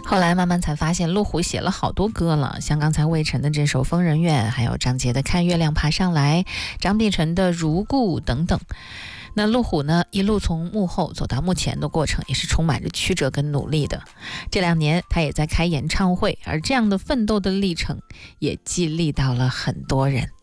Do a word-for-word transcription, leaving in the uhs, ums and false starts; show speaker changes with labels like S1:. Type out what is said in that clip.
S1: 后来慢慢才发现，陆虎写了好多歌了，像刚才魏晨的这首《疯人院》，还有张杰的《看月亮爬上来》，张碧晨的《如故》等等。那陆虎呢，一路从幕后走到幕前的过程也是充满着曲折跟努力的。这两年他也在开演唱会，而这样的奋斗的历程也激励到了很多人。